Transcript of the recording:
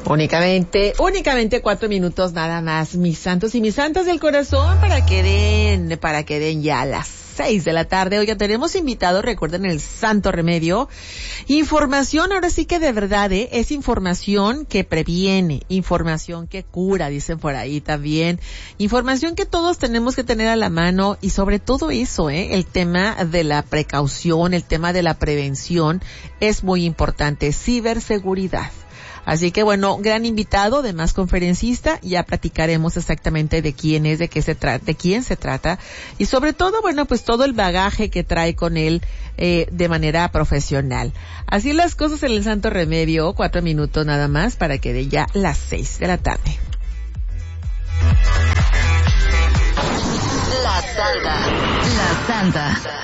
Únicamente 4 minutos nada más, mis santos y mis santas del corazón, para que den ya las 6 de la tarde. Oigan, tenemos invitados, recuerden, el Santo Remedio. Información, ahora sí que de verdad, es información que previene, información que cura, dicen por ahí también. Información que todos tenemos que tener a la mano, y sobre todo eso, el tema de la precaución, el tema de la prevención es muy importante. Ciberseguridad. Así que bueno, gran invitado, además conferencista, ya platicaremos exactamente de quién es, de quién se trata, y sobre todo, bueno, pues todo el bagaje que trae con él, de manera profesional. Así las cosas en el Santo Remedio, 4 minutos nada más para que dé ya las 6 de la tarde. La Santa.